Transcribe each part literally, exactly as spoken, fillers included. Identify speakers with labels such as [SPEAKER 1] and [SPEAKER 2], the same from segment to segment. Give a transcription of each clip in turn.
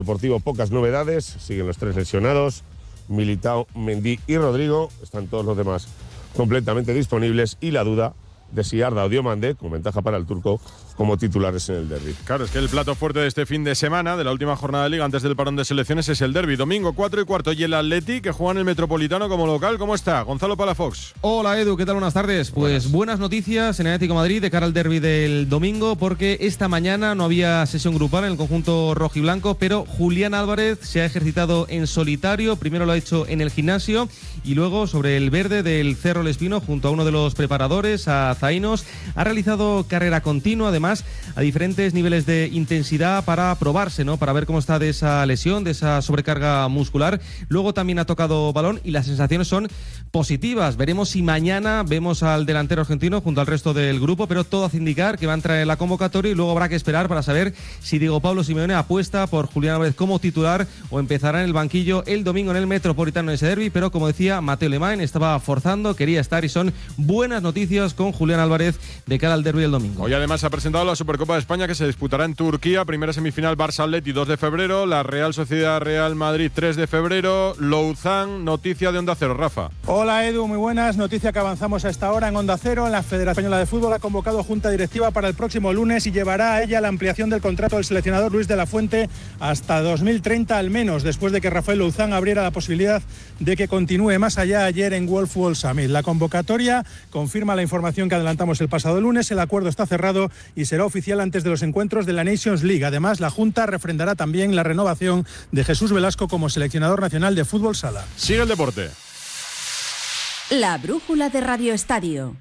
[SPEAKER 1] Deportivo, pocas novedades, siguen los tres lesionados, Militao, Mendy y Rodrigo, están todos los demás completamente disponibles y la duda de si Arda o Diomande, con ventaja para el turco, como titulares en el derbi.
[SPEAKER 2] Claro, es que el plato fuerte de este fin de semana, de la última jornada de Liga antes del parón de selecciones, es el derbi. Domingo cuatro y cuarto y el Atleti, que juega en el Metropolitano como local. ¿Cómo está? Gonzalo Palafox.
[SPEAKER 3] Hola Edu, ¿qué tal? Buenas tardes. Pues buenas, buenas noticias en el Atlético de Madrid de cara al derbi del domingo, porque esta mañana no había sesión grupal en el conjunto rojiblanco, pero Julián Álvarez se ha ejercitado en solitario. Primero lo ha hecho en el gimnasio y luego sobre el verde del Cerro El Espino junto a uno de los preparadores, a Zainos. Ha realizado carrera continua, además a diferentes niveles de intensidad para probarse, ¿no? Para ver cómo está de esa lesión, de esa sobrecarga muscular. Luego también ha tocado balón y las sensaciones son positivas. Veremos si mañana vemos al delantero argentino junto al resto del grupo, pero todo hace indicar que va a entrar en la convocatoria y luego habrá que esperar para saber si Diego Pablo Simeone apuesta por Julián Álvarez como titular o empezará en el banquillo el domingo en el Metropolitano en ese derbi. Pero como decía, Mateo Lemán estaba forzando, quería estar y son buenas noticias con Julián Álvarez de cara al derbi del domingo.
[SPEAKER 2] Hoy además se ha presentado la Supercopa de España que se disputará en Turquía. Primera semifinal Barça-Atleti dos de febrero, la Real Sociedad-Real Madrid tres de febrero. Louzán, noticia de Onda Cero, Rafa.
[SPEAKER 4] Hola Edu, muy buenas. Noticia que avanzamos a esta hora en Onda Cero. La Federación Española de Fútbol ha convocado junta directiva para el próximo lunes y llevará a ella la ampliación del contrato del seleccionador Luis de la Fuente hasta dos mil treinta al menos, después de que Rafael Louzán abriera la posibilidad de que continúe más allá ayer en World Football Summit. La convocatoria confirma la información que adelantamos el pasado lunes. El acuerdo está cerrado y será oficial antes de los encuentros de la Nations League. Además, la Junta refrendará también la renovación de Jesús Velasco como seleccionador nacional de fútbol sala.
[SPEAKER 2] Sigue el deporte.
[SPEAKER 5] La brújula de Radio Estadio.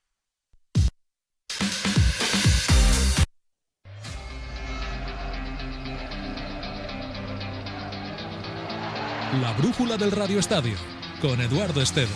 [SPEAKER 6] La brújula del Radio Estadio, con Eduardo Esteve.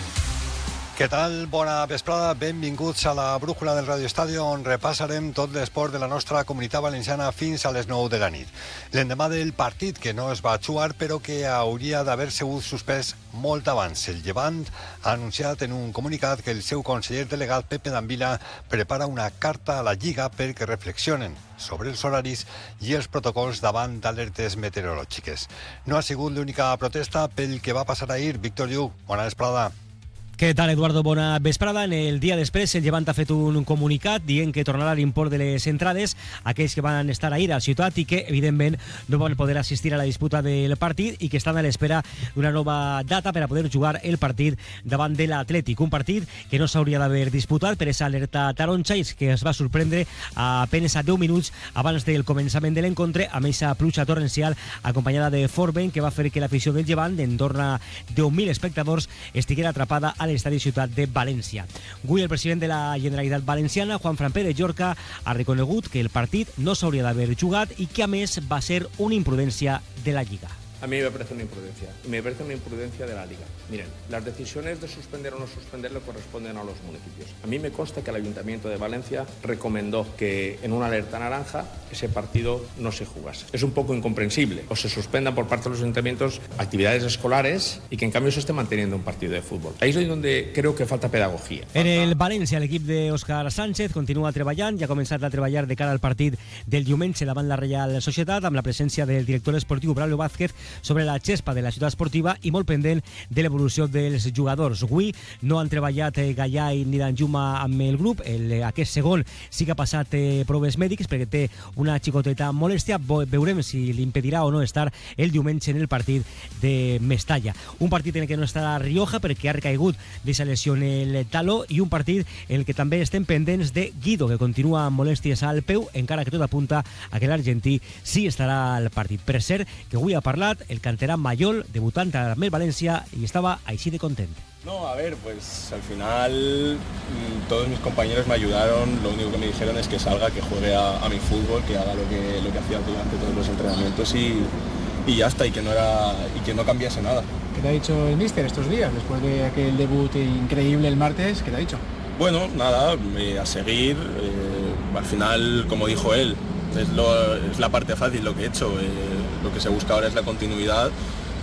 [SPEAKER 7] Què tal? Bona vesprada, benvinguts a la brújula del Radio Estadio, on repassarem tot l'esport de la nostra comunitat valenciana fins a les nou de la nit. L'endemà del partit, que no es va jugar, però que hauria d'haver sigut suspès molt abans. El Llevant ha anunciat en un comunicat que el seu conseller delegat, Pepe D'Ambila, prepara una carta a la Lliga perquè reflexionen sobre els horaris i els protocols davant d'alertes meteorològiques. No ha sigut l'única protesta pel que va passar ahir. Víctor Lluc, bona vesprada.
[SPEAKER 8] Què tal, Eduardo? Bona vesprada. En el dia després, el Llevant ha fet un comunicat dient que tornarà l'import de les entrades a aquells que van estar ahir a la ciutat i que, evidentment, no van poder assistir a la disputa del partit i que estan a l'espera d'una nova data per a poder jugar el partit davant de l'Atlètic. Un partit que no s'hauria d'haver disputat per esa alerta taronja i que es va sorprendre a apenas a deu minuts abans del començament de l'encontre amb aquesta pluja torrencial acompanyada de fort vent que va fer que l'afició del Llevant, en torn a deu mil espectadors, estiguera atrapada a l'estadi Ciutat de València. Avui el president de la Generalitat Valenciana, Juanfran Pérez Llorca, ha reconegut que el partit no s'hauria d'haver jugat i que a més va ser una imprudència de la Lliga.
[SPEAKER 9] A mí me parece una imprudencia, me parece una imprudencia de la Liga. Miren, las decisiones de suspender o no suspender le corresponden a los municipios. A mí me consta que el Ayuntamiento de Valencia recomendó que en una alerta naranja ese partido no se jugase. Es un poco incomprensible, o se suspendan por parte de los ayuntamientos actividades escolares y que en cambio se esté manteniendo un partido de fútbol. Ahí es donde creo que falta pedagogía.
[SPEAKER 8] En el València, l'equip d'Òscar Sánchez continua treballant i ha començat a treballar de cara al partit del diumenge davant la Real Societat amb la presència del director esportiu Braulio Vázquez sobre la xespa de la ciutat esportiva i molt pendent de l'evolució dels jugadors. Avui no han treballat eh, Gallai ni Danjuma amb el grup. El, aquest segon sí que ha passat eh, proves mèdics perquè té una xicoteta molèstia. Veurem si li impedirà o no estar el diumenge en el partit de Mestalla. Un partit en el que no estarà Rioja perquè ha recaigut d'aquesta lesió en el taló i un partit en el que també estem pendents de Guido, que continua amb molèsties al peu, encara que tot apunta a que l'argentí sí estarà al partit. Per cert, que avui ha parlat el canterà Mayol, debutant amb el València, y estaba així de content.
[SPEAKER 10] No, a ver, pues al final todos mis compañeros me ayudaron, lo único que me dijeron es que salga, que juegue a, a mi fútbol, que haga lo que, lo que hacía durante todos los entrenamientos y, y ya está, y que no era y que no cambiase nada.
[SPEAKER 11] ¿Qué te ha dicho el míster estos días, después de aquel debut increíble el martes? ¿Qué te ha dicho?
[SPEAKER 10] Bueno, nada, eh, a seguir, eh, al final, como dijo él, es, lo, es la parte fácil lo que he hecho, eh, lo que se busca ahora es la continuidad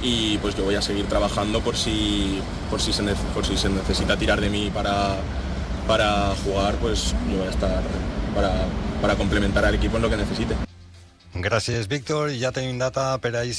[SPEAKER 10] y pues yo voy a seguir trabajando por si, por si, se, por si se necesita tirar de mí para, para jugar, pues yo voy a estar para, para complementar al equipo en lo que necesite.
[SPEAKER 7] Gràcies, Víctor. I ja tenim data per a